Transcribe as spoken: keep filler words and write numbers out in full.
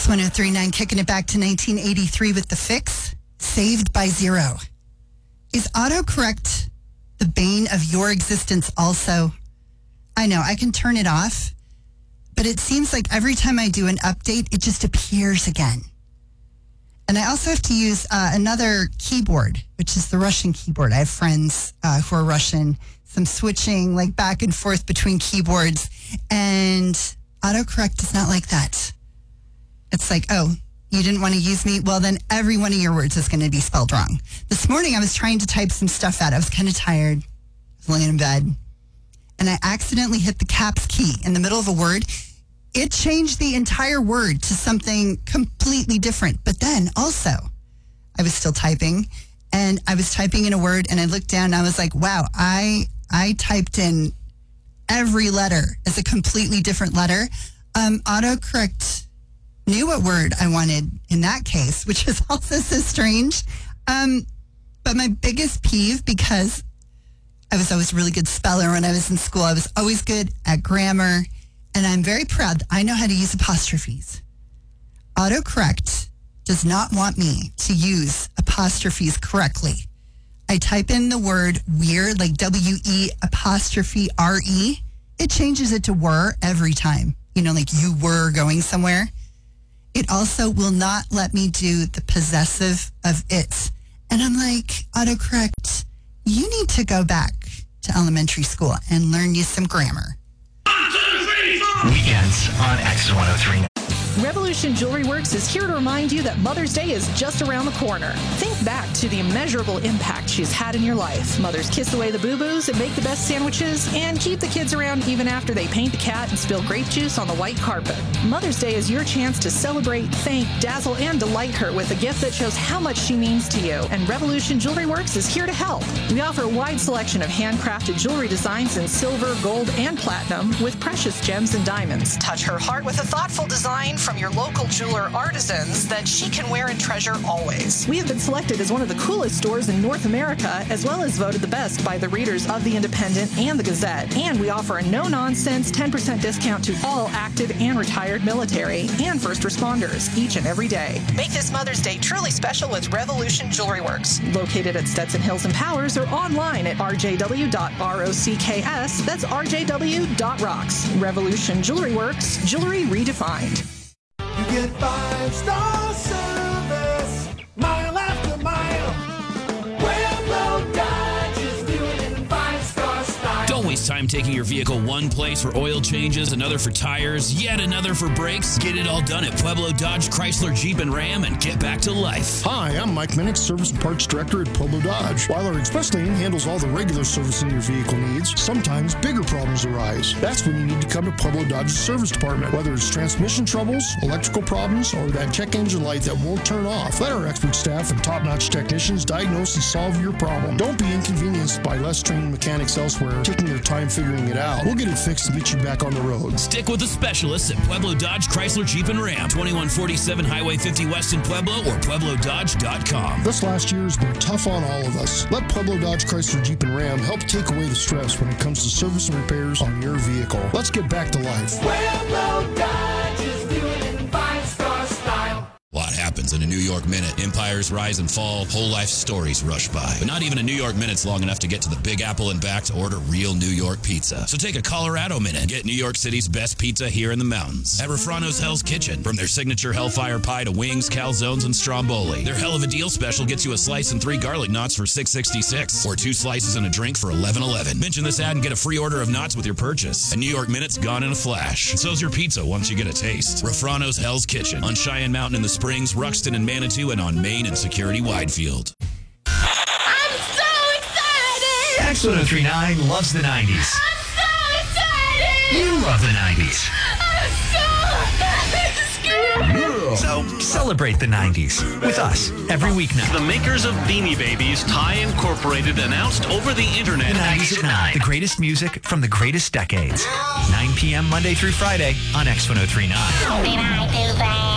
one oh three point nine, kicking it back to nineteen eighty-three with The Fix, Saved by Zero. Is autocorrect the bane of your existence also? I know, I can turn it off, but it seems like every time I do an update, it just appears again. And I also have to use uh, another keyboard, which is the Russian keyboard. I have friends uh, who are Russian, some switching like back and forth between keyboards, and autocorrect is not like that. It's like, oh, you didn't want to use me? Well, then every one of your words is going to be spelled wrong. This morning, I was trying to type some stuff out. I was kind of tired. I was laying in bed. And I accidentally hit the caps key in the middle of a word. It changed the entire word to something completely different. But then also, I was still typing. And I was typing in a word. And I looked down and I was like, wow, I I typed in every letter as a completely different letter. Um, autocorrect knew what word I wanted in that case, which is also so strange. Um, but my biggest peeve, because I was always a really good speller when I was in school, I was always good at grammar, and I'm very proud that I know how to use apostrophes. Autocorrect does not want me to use apostrophes correctly. I type in the word weird, like W E apostrophe R E. It changes it to were every time. You know, like you were going somewhere. It also will not let me do the possessive of it. And I'm like, autocorrect, you need to go back to elementary school and learn you some grammar. Weekends on X one oh three. Revolution Jewelry Works is here to remind you that Mother's Day is just around the corner. Think back to the immeasurable impact she's had in your life. Mothers kiss away the boo-boos and make the best sandwiches and keep the kids around even after they paint the cat and spill grape juice on the white carpet. Mother's Day is your chance to celebrate, thank, dazzle, and delight her with a gift that shows how much she means to you. And Revolution Jewelry Works is here to help. We offer a wide selection of handcrafted jewelry designs in silver, gold, and platinum with precious gems and diamonds. Touch her heart with a thoughtful design from your local jeweler artisans that she can wear and treasure always. We have been selected as one of the coolest stores in North America, as well as voted the best by the readers of The Independent and The Gazette. And we offer a no-nonsense ten percent discount to all active and retired military and first responders each and every day. Make this Mother's Day truly special with Revolution Jewelry Works, located at Stetson Hills and Powers, or online at r j w dot rocks. That's r j w dot rocks. Revolution Jewelry Works, jewelry redefined. You get five-star service, mile after mile. Pueblo Dodge is doing it in five-star style. Don't waste time taking your vehicle one place for oil changes, another for tires, yet another for brakes. Get it all done at Pueblo Dodge, Chrysler, Jeep, and Ram, and get back to life. Hi, I'm Mike Minnick, Service and Parts Director at Pueblo Dodge. While our express lane handles all the regular servicing your vehicle needs, sometimes bigger problems arise. That's when you need to come to Pueblo Dodge's service department. Whether it's transmission troubles, electrical problems, or that check engine light that won't turn off, let our expert staff and top-notch technicians diagnose and solve your problem. Don't be inconvenienced by less trained mechanics elsewhere taking their time figuring it out. We'll get it fixed and get you back on the road. Stick with the specialists at Pueblo Dodge, Chrysler, Jeep, and Ram. twenty-one forty-seven Highway fifty West in Pueblo or pueblo dodge dot com. This last year has been tough on all of us. Let Pueblo Dodge, Chrysler, Jeep, and Ram help take away the stress when it comes to service and repairs on your vehicle. Let's get back to life. Pueblo Dodge is doing it in five-star style. A lot happens in a New York minute. Empires rise and fall, whole life stories rush by. But not even a New York minute's long enough to get to the Big Apple and back to order real New York pizza. So take a Colorado minute. Get New York City's best pizza here in the mountains. At Refrano's Hell's Kitchen. From their signature Hellfire Pie to wings, calzones, and stromboli. Their Hell of a Deal special gets you a slice and three garlic knots for six sixty-six. Or two slices and a drink for eleven eleven. Mention this ad and get a free order of knots with your purchase. A New York minute's gone in a flash. And so's your pizza once you get a taste. Refrano's Hell's Kitchen. On Cheyenne Mountain in the Springs, Ruxton and Manitou, and on Main and Security Widefield. I'm so excited! X one oh three point nine loves the nineties. I'm so excited! You love the nineties. I'm so scared! So celebrate the nineties with us every weeknight. The makers of Beanie Babies, Thai Incorporated, announced over the internet. The nineties at nine. The greatest music from the greatest decades. nine p.m. Monday through Friday on X one oh three point nine.